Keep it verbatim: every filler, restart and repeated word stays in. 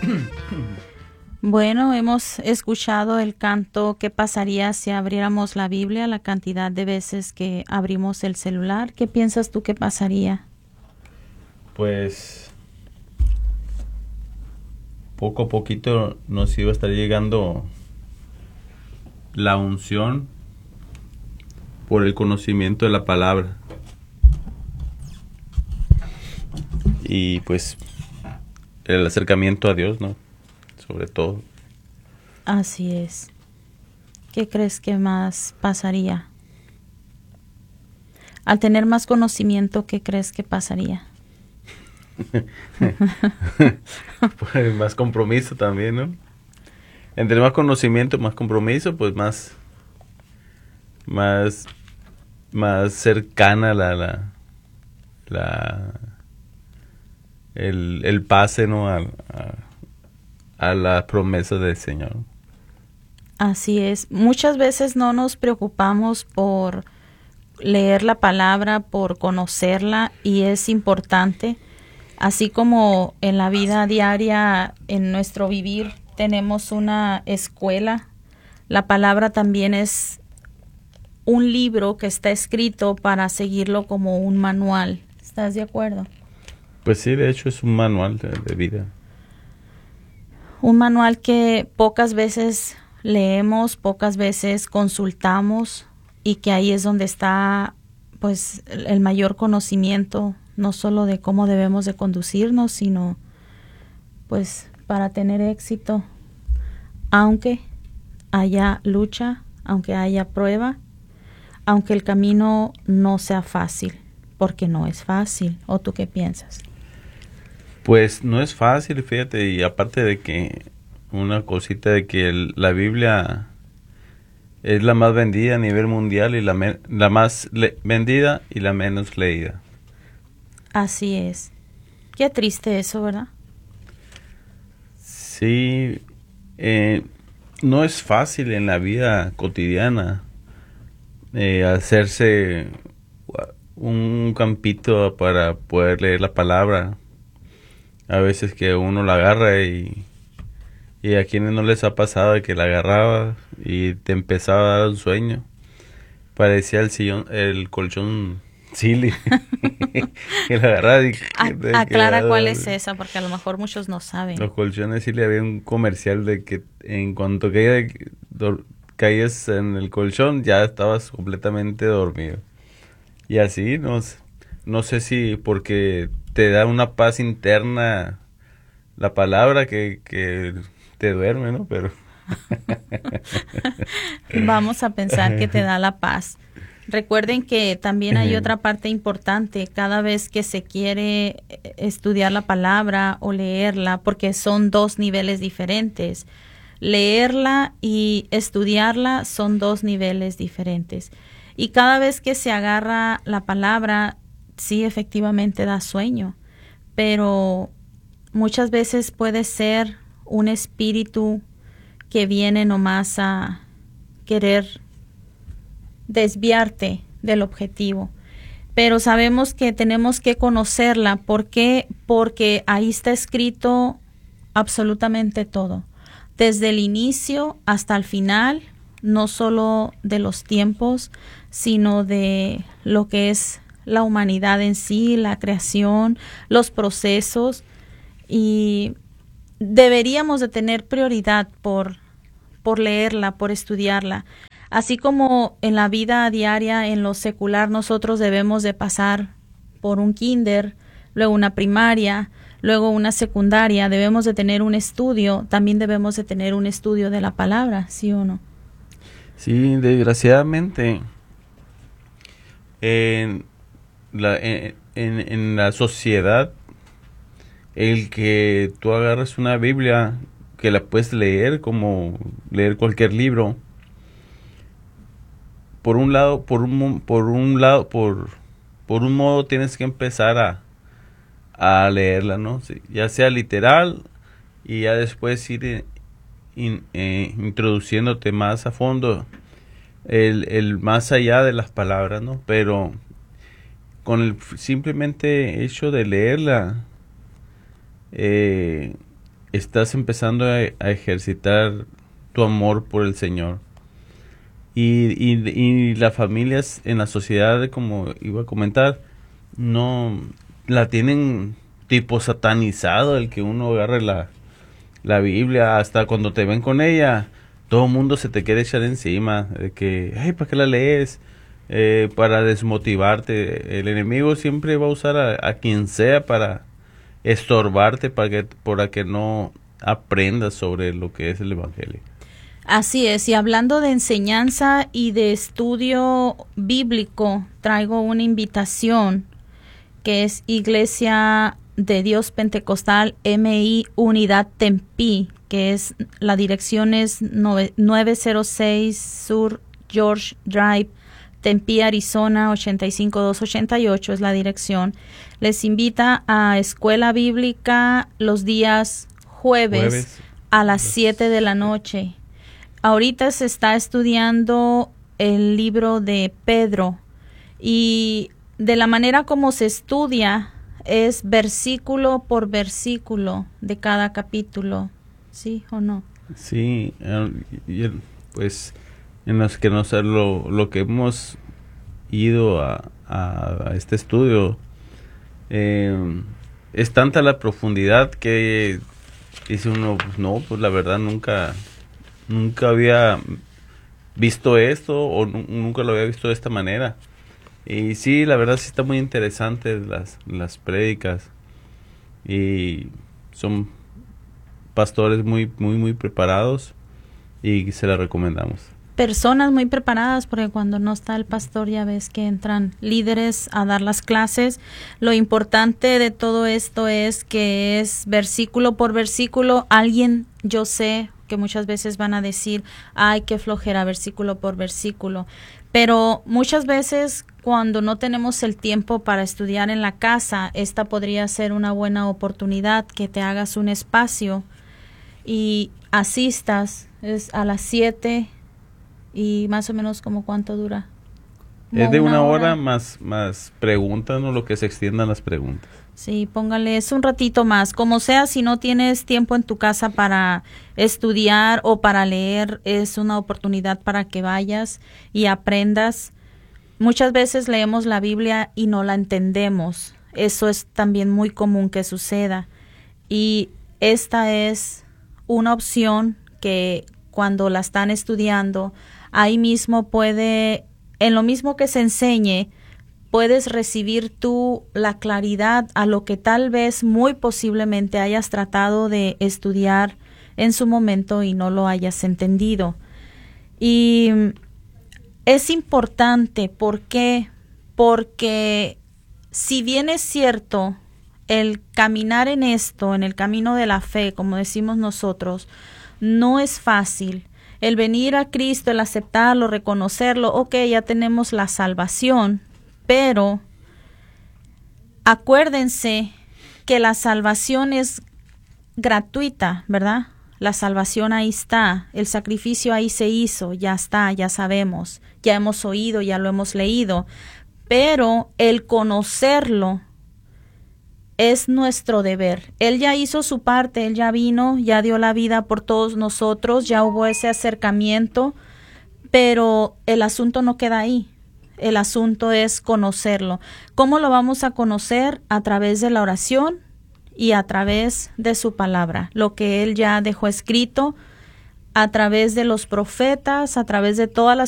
Bueno, hemos escuchado el canto ¿Qué pasaría si abriéramos la Biblia? La cantidad de veces que abrimos el celular. ¿Qué piensas tú que pasaría? Pues poco a poquito nos iba a estar llegando la unción por el conocimiento de la palabra. Y pues el acercamiento a Dios, ¿no? Sobre todo. Así es. ¿Qué crees que más pasaría? Al tener más conocimiento, ¿qué crees que pasaría? Pues más compromiso también, ¿no? Entre más conocimiento, más compromiso, pues más más más cercana la la, la el, el pase, ¿no? A, a, a la promesa del Señor. Así es. Muchas veces no nos preocupamos por leer la palabra, por conocerla, y es importante. Así como en la vida diaria, en nuestro vivir, tenemos una escuela, la palabra también es un libro que está escrito para seguirlo como un manual. ¿Estás de acuerdo? Pues sí, de hecho es un manual de, de vida. Un manual que pocas veces leemos, pocas veces consultamos, y que ahí es donde está pues el mayor conocimiento, no solo de cómo debemos de conducirnos, sino pues para tener éxito, aunque haya lucha, aunque haya prueba, aunque el camino no sea fácil, porque no es fácil. ¿O tú qué piensas? Pues no es fácil, fíjate, y aparte de que una cosita de que el- la Biblia es la más vendida a nivel mundial y la, me- la más le- vendida y la menos leída. Así es. Qué triste eso, ¿verdad? Sí, eh, no es fácil en la vida cotidiana eh, hacerse un campito para poder leer la palabra. A veces que uno la agarra y, y a quienes no les ha pasado que la agarraba y te empezaba a dar un sueño. Parecía el sillón, el colchón Silly. Que la agarraba y A- te aclara cuál quedaba. es esa, porque a lo mejor muchos no saben. Los colchones Silly, había un comercial de que en cuanto caía- dor- caías en el colchón ya estabas completamente dormido. Y así, no, s- no sé si porque te da una paz interna la palabra que, que te duerme, ¿no? Pero Vamos a pensar que te da la paz. Recuerden que también hay otra parte importante cada vez que se quiere eh, estudiar la palabra o leerla, porque son dos niveles diferentes. Leerla y estudiarla son dos niveles diferentes. Y cada vez que se agarra la palabra, sí, efectivamente da sueño, pero muchas veces puede ser un espíritu que viene nomás a querer desviarte del objetivo. Pero sabemos que tenemos que conocerla. ¿Por qué? Porque ahí está escrito absolutamente todo, desde el inicio hasta el final, no solo de los tiempos, sino de lo que es la humanidad en sí, la creación, los procesos, y deberíamos de tener prioridad por, por leerla, por estudiarla. Así como en la vida diaria, en lo secular, nosotros debemos de pasar por un kinder, luego una primaria, luego una secundaria, debemos de tener un estudio, también debemos de tener un estudio de la palabra, ¿sí o no? sí, desgraciadamente en la, en, en, en la sociedad el que tú agarras una Biblia que la puedes leer como leer cualquier libro, por un lado, por un, mo- por un lado, por, por un modo tienes que empezar a, a leerla, ¿no? Sí, ya sea literal y ya después ir eh, in- eh, introduciéndote más a fondo el, el más allá de las palabras, ¿no? Pero con el f- simplemente hecho de leerla, eh, estás empezando a, a ejercitar tu amor por el Señor. Y, y, y las familias en la sociedad, como iba a comentar, no la tienen tipo satanizado, el que uno agarre la, la Biblia, hasta cuando te ven con ella, todo el mundo se te quiere echar encima, de que, ay, ¿para qué la lees? Eh, para desmotivarte. El enemigo siempre va a usar a, a quien sea para estorbarte, para que, para que no aprendas sobre lo que es el Evangelio. Así es, y hablando de enseñanza y de estudio bíblico, traigo una invitación que es Iglesia de Dios Pentecostal M I Unidad Tempe, que es la dirección es nueve cero seis Sur George Drive, Tempe, Arizona ochenta y cinco mil doscientos ochenta y ocho es la dirección. Les invita a escuela bíblica los días jueves, jueves. a las siete de la noche. Ahorita se está estudiando el libro de Pedro y de la manera como se estudia es versículo por versículo de cada capítulo, ¿sí o no? Sí, pues en los que nos, lo, lo que hemos ido a, a este estudio eh, es tanta la profundidad que dice uno, pues no, pues la verdad nunca... Nunca había visto esto o nunca lo había visto de esta manera. Y sí, la verdad sí está muy interesante las, las prédicas. Y son pastores muy, muy, muy preparados y se las recomendamos. Personas muy preparadas, porque cuando no está el pastor ya ves que entran líderes a dar las clases. Lo importante de todo esto es que es versículo por versículo. Alguien, yo sé que muchas veces van a decir, ay, qué flojera, versículo por versículo. Pero muchas veces cuando no tenemos el tiempo para estudiar en la casa, esta podría ser una buena oportunidad que te hagas un espacio y asistas es a las siete y más o menos como cuánto dura. Como es de una, una hora, hora más, más preguntas, ¿no? Lo que se extiendan las preguntas. Sí, póngale, es un ratito más. Como sea, si no tienes tiempo en tu casa para estudiar o para leer, es una oportunidad para que vayas y aprendas. Muchas veces leemos la Biblia y no la entendemos. Eso es también muy común que suceda. Y esta es una opción que cuando la están estudiando, ahí mismo puede, en lo mismo que se enseñe, puedes recibir tú la claridad a lo que tal vez muy posiblemente hayas tratado de estudiar en su momento y no lo hayas entendido. Y es importante, ¿por qué? Porque si bien es cierto, el caminar en esto, en el camino de la fe, como decimos nosotros, no es fácil. El venir a Cristo, el aceptarlo, reconocerlo, ok, ya tenemos la salvación, pero acuérdense que la salvación es gratuita, ¿verdad? La salvación ahí está, el sacrificio ahí se hizo, ya está, ya sabemos, ya hemos oído, ya lo hemos leído, pero el conocerlo es nuestro deber. Él ya hizo su parte, Él ya vino, ya dio la vida por todos nosotros, ya hubo ese acercamiento, pero el asunto no queda ahí. El asunto es conocerlo. ¿Cómo lo vamos a conocer? A través de la oración y a través de su palabra, lo que Él ya dejó escrito, a través de los profetas, a través de todas las